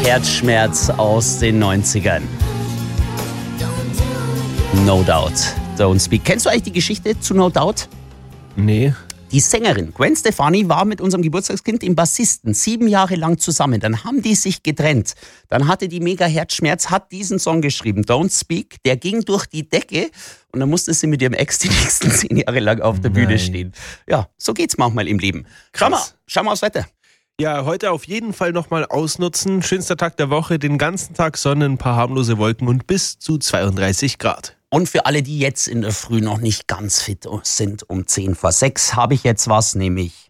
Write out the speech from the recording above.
Herzschmerz aus den 90ern. No Doubt, Don't Speak. Kennst du eigentlich die Geschichte zu No Doubt? Nee. Die Sängerin Gwen Stefani war mit unserem Geburtstagskind, dem Bassisten, 7 Jahre lang zusammen. Dann haben die sich getrennt. Dann hatte die mega Herzschmerz, hat diesen Song geschrieben, Don't Speak. Der ging durch die Decke und dann musste sie mit ihrem Ex die nächsten 10 Jahre lang auf der Bühne stehen. Ja, so geht's manchmal im Leben. Schau mal aufs Wetter. Ja, heute auf jeden Fall nochmal ausnutzen. Schönster Tag der Woche, den ganzen Tag Sonne, ein paar harmlose Wolken und bis zu 32 Grad. Und für alle, die jetzt in der Früh noch nicht ganz fit sind, um 5:10 habe ich jetzt was, nämlich